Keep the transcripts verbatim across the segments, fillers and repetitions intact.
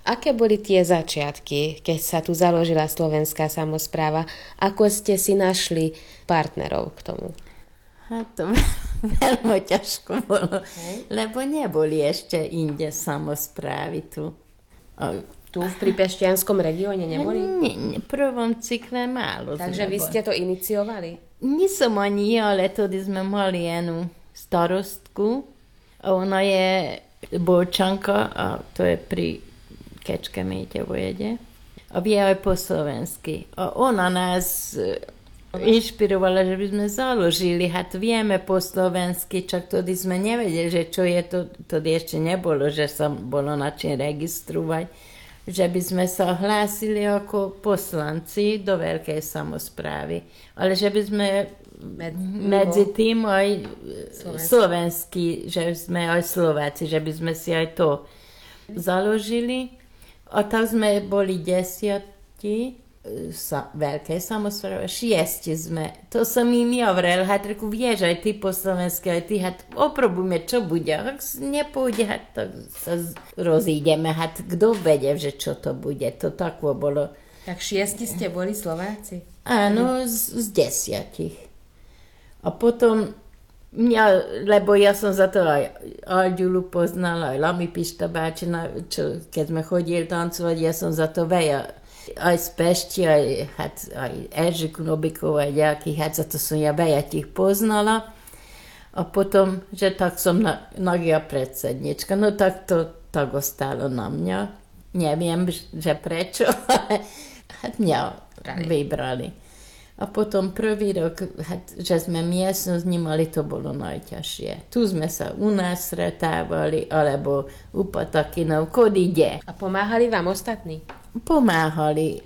Aké boli tie začiatky, keď sa tu založila slovenská samospráva? Ako ste si našli partnerov k tomu? Hát to veľmi ťažko bolo, hej. Lebo neboli ešte inde samosprávy tu. A tu v Pripešťanskom regióne neboli? Nie, nie, v prvom cykle málo. Takže vy ste to iniciovali? Nie som ani ja, ale tedy sme mali jednu starostku. A ona je Bolčanka a to je pri Kecskeméte vojede. A vie aj po slovensky. A ona nás inšpirovala, že by sme založili. Hát vieme po slovensky, čak tedy sme nevedeli, že čo je to. Tedy ešte nebolo, že sa bolo na čím registrovať. Že by sme sa hlásili ako poslanci do veľkej samosprávy. Ale že by sme Med, medzi tým aj slovenský, že sme aj Slováci, že by sme si aj to založili. A tak sme boli desiatí, sa, veľké samosprávy, šiesti sme. To som im ja vrel, hát reku, vieš, aj ty po slovensky, aj ty, hát oprobujme, čo bude. Ak nepôjde, hát tak sa rozídeme, hát kto vedie, že čo to bude. To takvo bolo. Tak šiesti ste boli Slováci? Áno, z, z desiatich. A potom mňa, lebo ja som za to aj Alďulu poznala, aj Lami Pišta báčina, čo, keď sme chodili tancovať, ja som za to veľa, aj z Pešti, aj, aj Eržiku Nobikov, aj nejakých, hát za to som ja veľa tých poznala. A potom, že tak som na, nagia predsednička, no tak to tak ostalo na mňa. Neviem, že prečo, ale hát mňa vybrali. A potom prvý rok, že sme miestnosť nemali, to bolo najťažšie. Tu sme sa u nás stretávali, alebo u Patakinov, kod ide. A pomáhali vám ostatní? Pomáhali,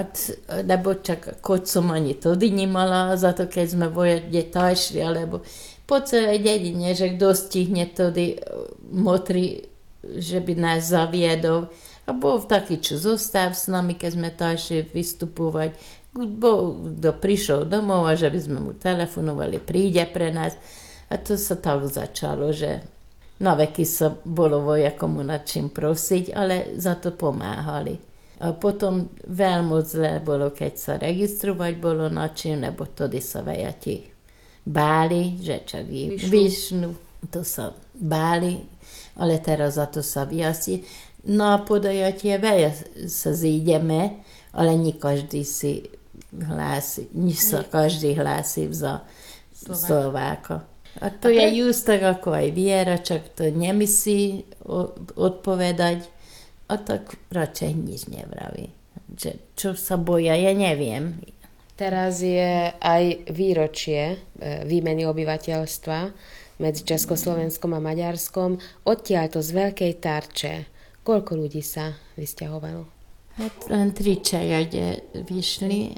lebo čak kod som ani tedy nemala, za to keď sme vojede tajšli, alebo po celej dedine, že kto stihne tedy motri, že by nás zaviedol. A bol taký, čo zostav s nami, keď sme tajšli vystupovať. Bo kto prišiel domov a že by sme mu telefonovali, príde pre nás. A to sa tak začalo, že na veky sa bolo vojakomu nad čím prosiť, ale za to pomáhali. A potom veľmi zle bolo, keď sa registrovať bolo na čím, lebo tedy sa vejati báli, že čak vyšnu, to sa báli, ale teraz za to sa vyjasí. No a podajatie veľa sa zídeme, ale nie každý si hlási, nie sa každý hlási za Slováka. A to a pre... je just tak ako aj viera, čak to nemyslí odpovedať a tak radšej nič nevraví. Že, čo sa boja, ja neviem. Teraz je aj výročie výmeny obyvateľstva medzi Československom a Maďarskom. Odtiaľto z Veľkej Tarče. Koľko ľudí sa vysťahovalo? Len tri čajade vyšli